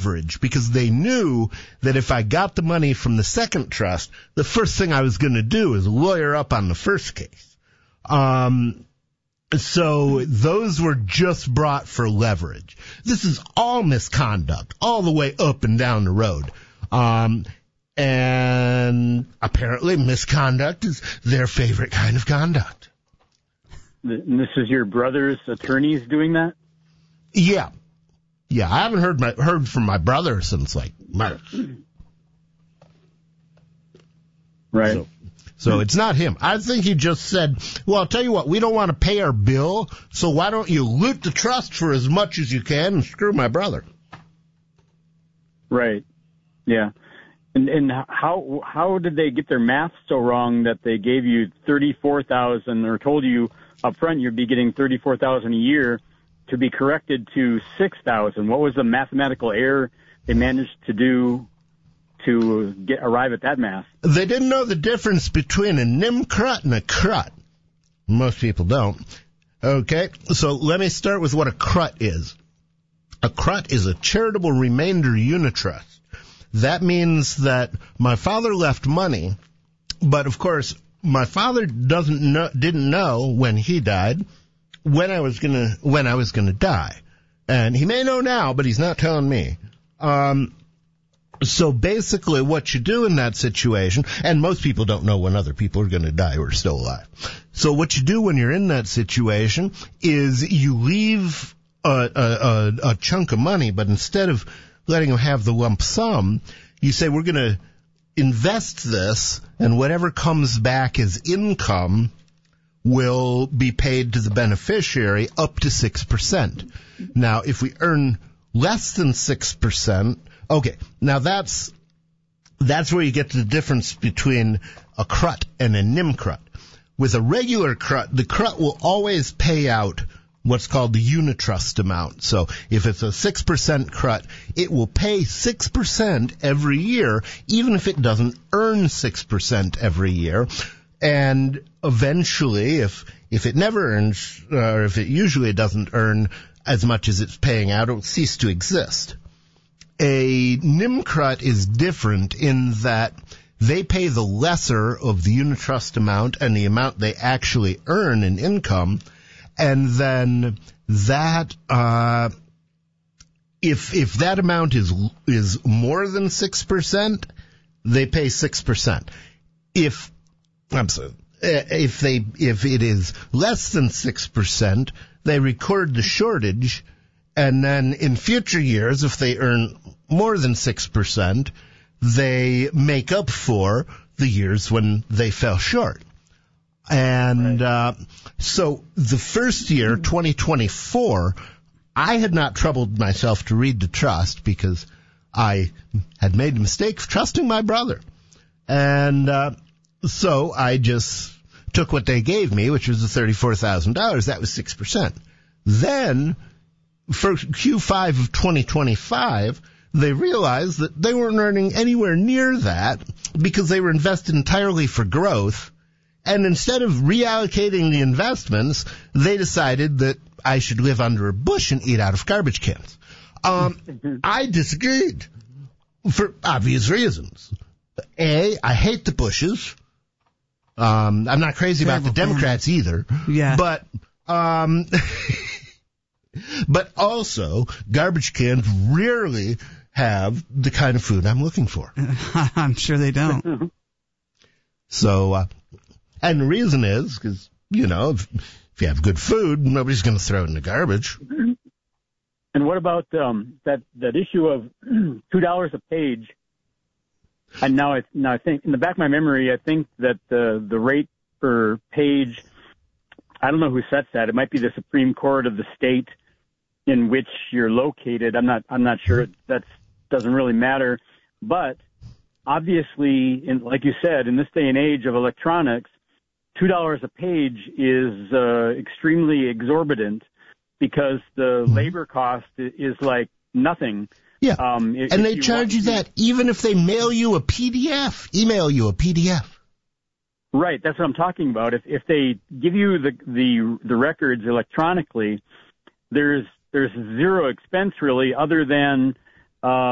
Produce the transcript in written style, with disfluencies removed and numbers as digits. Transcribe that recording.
leverage because they knew that if I got the money from the second trust, the first thing I was going to do is lawyer up on the first case. So those were just brought for leverage. This is all misconduct, all the way up and down the road. And apparently misconduct is their favorite kind of conduct. And this is your brother's attorneys doing that? Yeah. Yeah, I haven't heard from my brother since like March. Right. So it's not him. I think he just said, well, I'll tell you what, we don't want to pay our bill, so why don't you loot the trust for as much as you can and screw my brother? Right. Yeah. And how did they get their math so wrong that they gave you $34,000 or told you up front you'd be getting $34,000 a year to be corrected to $6,000? What was the mathematical error they managed to do to arrive at that math? They didn't know the difference between a NIMCRUT and a CRUT. Most people don't. Okay, so let me start with what a CRUT is. A CRUT is a charitable remainder unitrust. That means that my father left money, but of course my father didn't know when he died when I was gonna die, and he may know now, but he's not telling me. So basically what you do in that situation, and most people don't know when other people are going to die who are still alive. So what you do when you're in that situation is you leave a chunk of money, but instead of letting them have the lump sum, you say we're going to invest this, and whatever comes back as income will be paid to the beneficiary up to 6%. Now, if we earn less than 6%, okay, now that's where you get to the difference between a CRUT and a NIMCRUT. With a regular CRUT, the CRUT will always pay out what's called the unitrust amount. So if it's a 6% CRUT, it will pay 6% every year, even if it doesn't earn 6% every year. And eventually, if it never earns, or if it usually doesn't earn as much as it's paying out, it will cease to exist. A NIMCRUT is different in that they pay the lesser of the unitrust amount and the amount they actually earn in income, and then that if that amount is more than 6%, they pay 6%. If it is less than 6%, they record the shortage, and then in future years, if they earn more than 6%, they make up for the years when they fell short. And so the first year, 2024, I had not troubled myself to read the trust because I had made the mistake of trusting my brother. And so I just took what they gave me, which was the $34,000. That was 6%. Then, for Q5 of 2025, they realized that they weren't earning anywhere near that because they were invested entirely for growth. And instead of reallocating the investments, they decided that I should live under a bush and eat out of garbage cans. I disagreed for obvious reasons. A, I hate the Bushes. I'm not crazy about the Democrats either. Yeah. But also, garbage cans rarely have the kind of food I'm looking for. I'm sure they don't. So, and the reason is because, if you have good food, nobody's going to throw it in the garbage. And what about that issue of $2 a page? And now I think in the back of my memory, I think that the rate per page, I don't know who sets that. It might be the Supreme Court of the state in which you're located. I'm not sure. That doesn't really matter. But obviously, like you said, in this day and age of electronics, $2 a page is extremely exorbitant because the labor cost is like nothing. Yeah, and they charge you that even if they email you a PDF. Right, that's what I'm talking about. If they give you the records electronically, there's zero expense really other than